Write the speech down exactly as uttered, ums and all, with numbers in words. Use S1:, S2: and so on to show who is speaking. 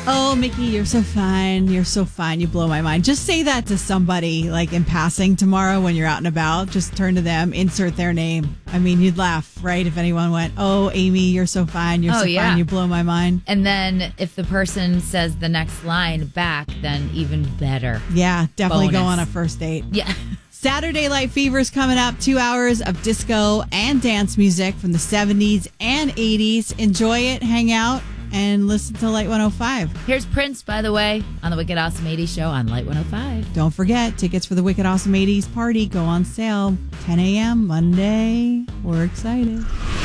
S1: Oh, Mickey, you're so fine. You're so fine. You blow my mind. Just say that to somebody, like in passing tomorrow when you're out and about. Just turn to them, insert their name. I mean, you'd laugh, right? If anyone went, oh, Amy, you're so fine. You're
S2: Oh,
S1: so
S2: yeah.
S1: fine. You blow my mind.
S2: And then if the person says the next line back, then even better.
S1: Yeah, definitely go
S2: Bonus.
S1: on a first date.
S2: Yeah.
S1: Saturday Light Fever is coming up. Two hours of disco and dance music from the seventies and eighties. Enjoy it, hang out, and listen to Light one oh five.
S2: Here's Prince, by the way, on the Wicked Awesome eighties show on Light one oh five.
S1: Don't forget, tickets for the Wicked Awesome eighties party go on sale ten a.m. Monday. We're excited.